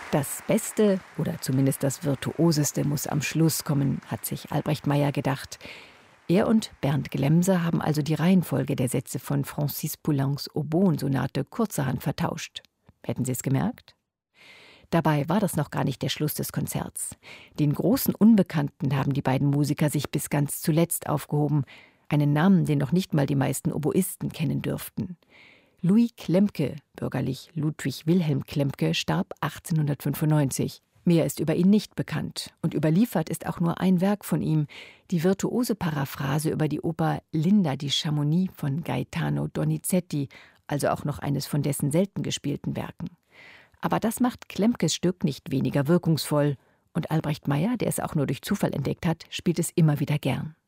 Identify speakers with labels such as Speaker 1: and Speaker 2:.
Speaker 1: Das Beste oder zumindest das Virtuoseste muss am Schluss kommen, hat sich Albrecht Meyer gedacht. Er und Bernd Glemser haben also die Reihenfolge der Sätze von Francis Poulencs Oboensonate kurzerhand vertauscht. Hätten Sie es gemerkt? Dabei war das noch gar nicht der Schluss des Konzerts. Den großen Unbekannten haben die beiden Musiker sich bis ganz zuletzt aufgehoben. Einen Namen, den noch nicht mal die meisten Oboisten kennen dürften. Louis Klemke, bürgerlich Ludwig Wilhelm Klemke, starb 1895. Mehr ist über ihn nicht bekannt. Und überliefert ist auch nur ein Werk von ihm, die virtuose Paraphrase über die Oper Linda di Chamonix von Gaetano Donizetti, also auch noch eines von dessen selten gespielten Werken. Aber das macht Klemkes Stück nicht weniger wirkungsvoll. Und Albrecht Meyer, der es auch nur durch Zufall entdeckt hat, spielt es immer wieder gern.